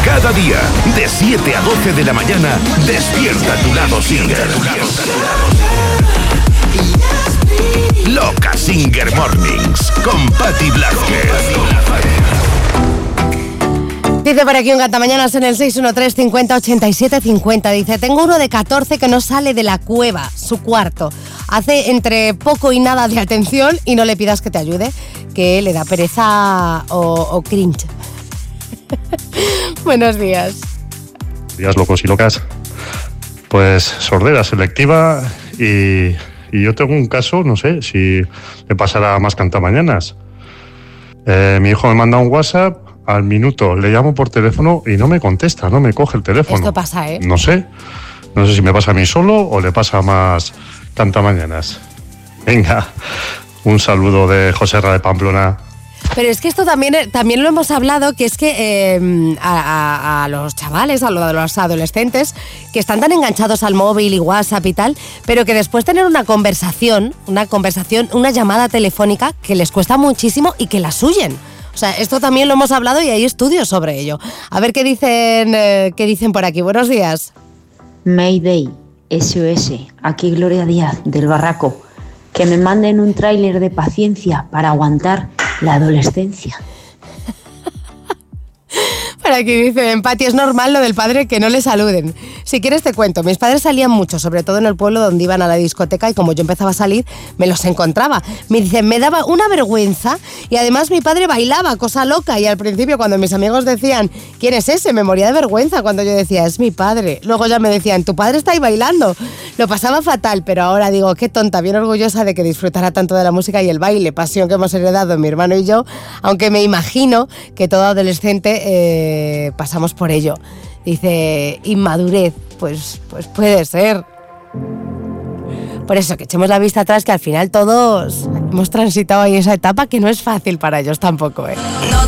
Cada día, de 7 a 12 de la mañana, despierta tu lado Singer. Loca Singer Mornings, con Patti Blázquez. Dice por aquí un gantamañanas en el 613 50 87 50. Dice, tengo uno de 14 que no sale de la cueva, su cuarto. Hace entre poco y nada de atención y no le pidas que te ayude, que le da pereza o cringe. Buenos días. Días locos y locas. Pues sordera selectiva y yo tengo un caso, no sé si le pasará a más cantamañanas. Mi hijo me manda un WhatsApp, al minuto le llamo por teléfono y no me contesta, no me coge el teléfono. Esto pasa, ¿eh? No sé si me pasa a mí solo o le pasa a más cantamañanas. Venga, un saludo de José Ra de Pamplona. Pero es que esto también lo hemos hablado, que es que a los chavales, a los adolescentes, que están tan enganchados al móvil y WhatsApp y tal, pero que después tener una conversación, una llamada telefónica, que les cuesta muchísimo y que la huyen. O sea, esto también lo hemos hablado y hay estudios sobre ello. A ver qué dicen por aquí. Buenos días. Mayday, SOS, aquí Gloria Díaz, del Barraco. Que me manden un tráiler de Paciencia para aguantar la adolescencia. Por aquí dicen, Pati, es normal lo del padre que no le saluden. Si quieres te cuento, mis padres salían mucho, sobre todo en el pueblo donde iban a la discoteca, y como yo empezaba a salir, me los encontraba. Me dicen, me daba una vergüenza, y además mi padre bailaba, cosa loca, y al principio cuando mis amigos decían, ¿quién es ese?, me moría de vergüenza cuando yo decía, es mi padre. Luego ya me decían, tu padre está ahí bailando. Lo pasaba fatal, pero ahora digo, qué tonta, bien orgullosa de que disfrutara tanto de la música y el baile, pasión que hemos heredado mi hermano y yo, aunque me imagino que todo adolescente pasamos por ello. Dice, inmadurez, pues puede ser. Por eso, que echemos la vista atrás, que al final todos hemos transitado ahí esa etapa que no es fácil para ellos tampoco, ¿eh?